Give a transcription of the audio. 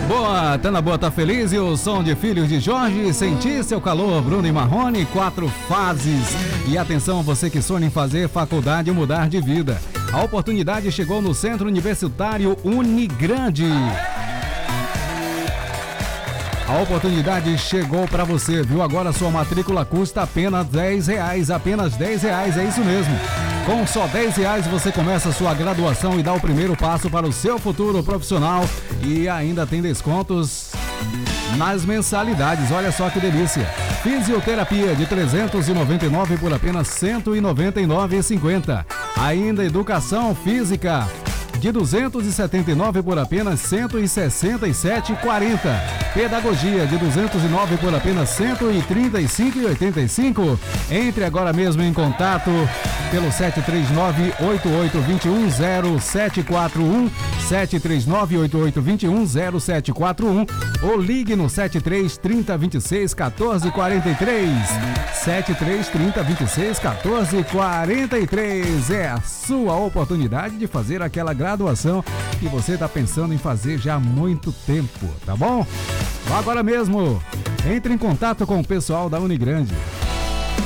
Boa, tá na boa, tá feliz? E o som de Filhos de Jorge, Sentir Seu Calor, Bruno e Marrone, 4 fases. E atenção, você que sonha em fazer faculdade e mudar de vida. A oportunidade chegou no Centro Universitário Unigrande. A oportunidade chegou para você, viu? Agora sua matrícula custa apenas R$10, apenas R$10, é isso mesmo. Com só R$10 você começa a sua graduação e dá o primeiro passo para o seu futuro profissional e ainda tem descontos nas mensalidades. Olha só que delícia. Fisioterapia de R$399 por apenas R$199,50. Ainda educação física de R$279 por apenas R$167,40. Pedagogia de R$209 por apenas R$135,85. Entre agora mesmo em contato pelo 739-8821-0741, 739-8821-0741 ou ligue no 73-30-26-1443. 73-30-26-1443. É a sua oportunidade de fazer aquela graduação que você está pensando em fazer já há muito tempo, tá bom? Agora mesmo, entre em contato com o pessoal da Unigrande.